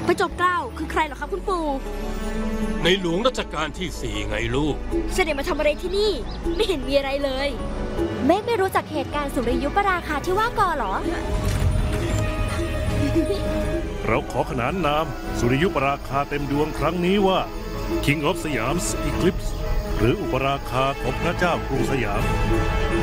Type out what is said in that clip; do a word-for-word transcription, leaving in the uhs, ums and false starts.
ระจอมเกล้าคือใครเหรอครับคุณปู่ในหลวงรัชกาลที่สี่ไงลูกเสด็จมาทำอะไรที่นี่ไม่เห็นมีอะไรเลยเมฆไม่รู้จักเหตุการณ์สุริยุปราคาที่ว่าก่อหรอเราขอขนานนามสุริยุปราคาเต็มดวงครั้งนี้ว่า King of Siam's Eclipse หรืออุปราคาของพระเจ้ากรุงสยาม